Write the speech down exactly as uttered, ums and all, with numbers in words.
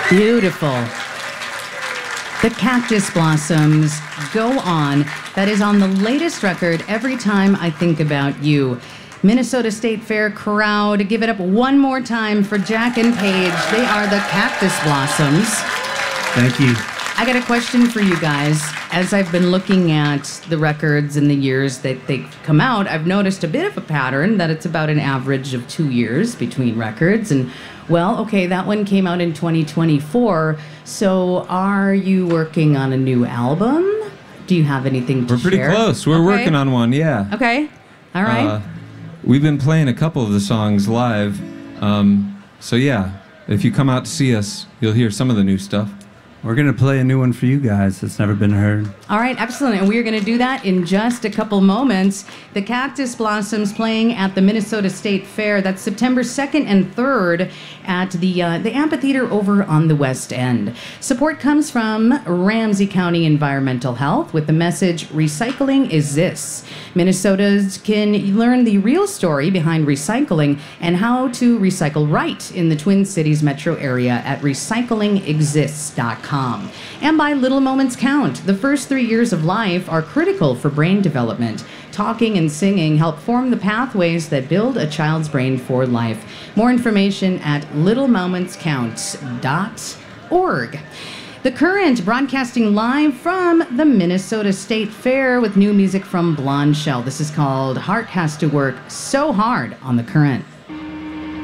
Beautiful. The Cactus Blossoms, Go On. That is on the latest record, Every Time I Think About You. Minnesota State Fair crowd, give it up one more time for Jack and Paige. They are the Cactus Blossoms. Thank you. I got a question for you guys. As I've been looking at the records in the years that they come out, I've noticed a bit of a pattern that it's about an average of two years between records. And, well, okay, that one came out in twenty twenty-four. So are you working on a new album? Do you have anything to We're pretty share? close. We're Okay. working on one, yeah. Okay. All right. Uh, we've been playing a couple of the songs live. Um, so, yeah, if you come out to see us, you'll hear some of the new stuff. We're going to play a new one for you guys that's never been heard. All right, excellent. And we are going to do that in just a couple moments. The Cactus Blossoms playing at the Minnesota State Fair. That's September second and third at the uh, the amphitheater over on the West End. Support comes from Ramsey County Environmental Health with the message, recycling is this. Minnesotans can learn the real story behind recycling and how to recycle right in the Twin Cities metro area at recycling exists dot com. And by Little Moments Count, the first three years of life are critical for brain development. Talking and singing help form the pathways that build a child's brain for life. More information at little moments count dot org. The Current broadcasting live from the Minnesota State Fair with new music from Blonde Shell. This is called Heart Has to Work So Hard on The Current.